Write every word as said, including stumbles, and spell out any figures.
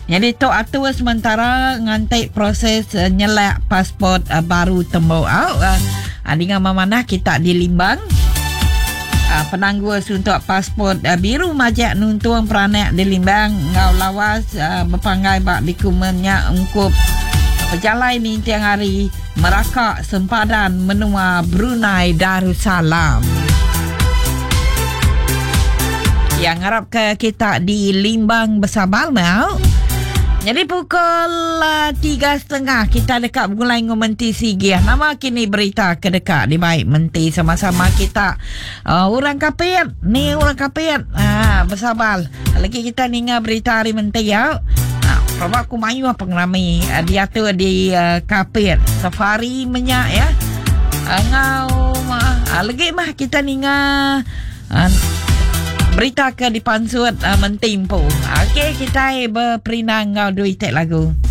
Jadi tok atur sementara ngantai proses uh, nyelak pasport uh, baru tembau out. Uh, uh, dengan memanah kita di Limbang. Uh, penangguh untuk pasport uh, biru majak nuntuang peranak di Limbang ngau lawas uh, berpanggai bak dokumennya ungkup pejalai ni tiang hari merakak sempadan menua Brunei Darussalam. Yang harap ke kita di Limbang bersabar mau. Jadi pukul uh, tiga setengah kita dekat mulai ngomenti sigih. Nama kini berita ke dekat di baik menti sama-sama kita uh, orang kapit ni orang kapit ah bersabar. Lagi kita ninga berita hari menti ya. Ah probak aku mayu apa ngrami uh, dia tu di uh, kapit safari menyak ya. Uh, ngau uh, lagi mah kita ninga uh, berita ke di pansut uh, mentimpu. Okey, kita berperinang ngau duit lagu.